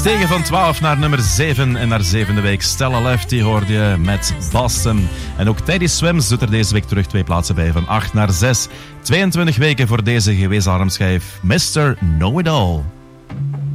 Stegen van 12 naar nummer 7 en naar zevende week Stella Lefty hoorde je met Boston. En ook Teddy Swims doet er deze week terug 2 plaatsen bij, van 8 naar 6. 22 weken voor deze gewezen armschijf, Mr. Know-It-All.